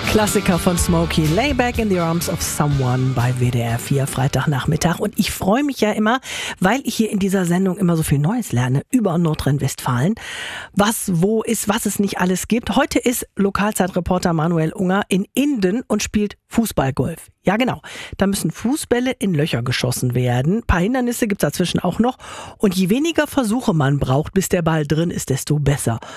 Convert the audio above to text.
Klassiker von Smokey, Lay Back in the Arms of Someone bei WDR 4 Freitagnachmittag. Und ich freue mich ja immer, weil ich hier in dieser Sendung immer so viel Neues lerne über Nordrhein-Westfalen. Was wo ist, was es nicht alles gibt. Heute ist Lokalzeitreporter Manuel Unger in Inden und spielt Fußballgolf. Ja genau, da müssen Fußbälle in Löcher geschossen werden. Ein paar Hindernisse gibt's dazwischen auch noch. Und je weniger Versuche man braucht, bis der Ball drin ist, desto besser.